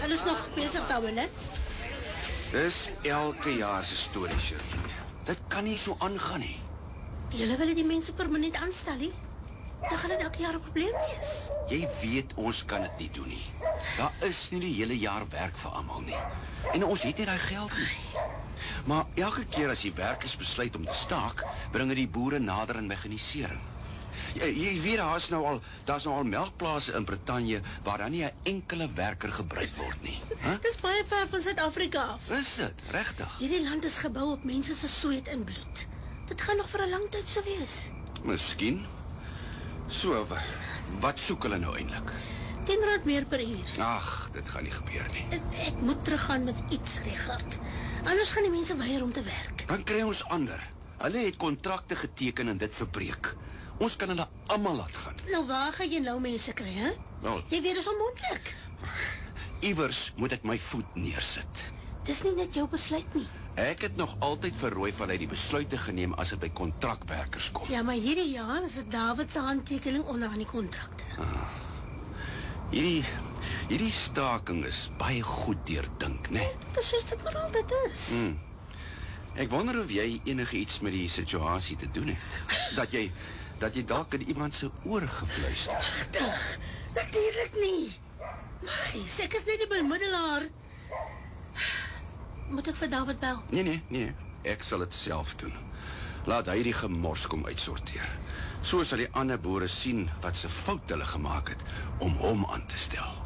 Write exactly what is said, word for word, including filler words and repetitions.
Hulle is nog besig daarmee, né? Dis elke jaar se storie, Shirley. Dit kan nie so aangaan nie. Julle wil die mense permanent aanstel, nie? Dan gaan dit elke jaar 'n probleem wees. Jy weet ons kan dit nie doen nie. Daar is nie die hele jaar werk vir almal nie. En ons het nie daai geld nie. Maar elke keer as die werkers besluit om te staak, bring dit die boere nader aan mechanisering. Jy, jy weet daar's nou al daar's nou al melkplase in Brittanje waar dan nie 'n enkele werker gebruik word nie. Huh? Dis baie ver van Suid-Afrika af. Is dit? Regtig? Hierdie land is gebou op mense se sweet en bloed. Dit gaan nog vir 'n lang tyd so wees. Miskien. So, wat soek hulle nou eintlik? tien rand meer per uur. Ag, dit gaan nie gebeur nie. Ek, ek moet teruggaan met iets, Richard. Anders gaan die mense weier om te werk. Dan kry ons ander. Hulle het kontrakte geteken en dit verbreek. Ons kan hulle almal laat gaan. Nou waar gaan jy nou mense kry, hè? Wel, Jy weet, dis onmoontlik. iewers moet ek my voet neersit. Dis nie net jou besluit nie. Ek het nog altyd vir Rooivallet die besluite geneem as dit by kontrakwerkers kom. Ja, maar hierdie jaar is dit David se handtekening onder aan die kontrakte. Hierdie hierdie staking is baie goed deurdink, né? Dis soos dit maar altyd is. Hmm. Ek wonder of jy enige iets met die situasie te doen het. Dat jy dat jy dalk in iemand se oor gefluister. Wagtig, natuurlik nie. Maggies, ek is net die bemiddelaar. Moet ek vir David bel? Nee, nee, nee. Ek sal dit self doen. Laat hy die gemors kom uitsorteer. So sal die ander boere sien wat se fout hulle gemaak het om hom aan te stel.